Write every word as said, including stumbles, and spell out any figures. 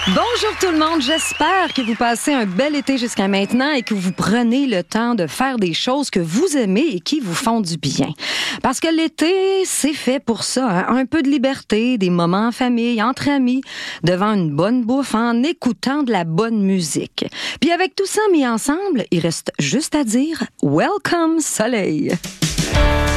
Bonjour tout le monde, j'espère que vous passez un bel été jusqu'à maintenant et que vous prenez le temps de faire des choses que vous aimez et qui vous font du bien. Parce que l'été, c'est fait pour ça, hein? Un peu de liberté, des moments en famille, entre amis, devant une bonne bouffe, en écoutant de la bonne musique. Puis avec tout ça mis ensemble, il reste juste à dire « Welcome, soleil ».